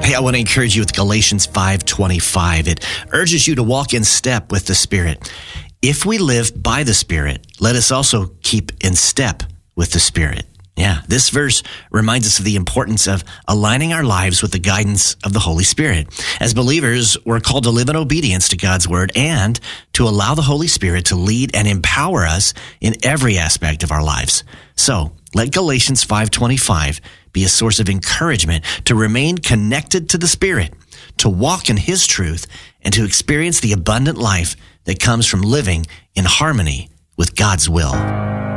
Hey, I want to encourage you with Galatians 5:25. It urges you to walk in step with the Spirit. If we live by the Spirit, let us also keep in step with the Spirit. Yeah, this verse reminds us of the importance of aligning our lives with the guidance of the Holy Spirit. As believers, we're called to live in obedience to God's word and to allow the Holy Spirit to lead and empower us in every aspect of our lives. So, let Galatians 5:25 be a source of encouragement to remain connected to the Spirit, to walk in His truth, and to experience the abundant life that comes from living in harmony with God's will.